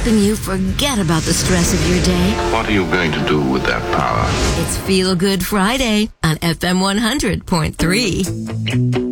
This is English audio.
helping you forget about the stress of your day. What are you going to do with that power? It's Feel Good Friday on FM 100.3.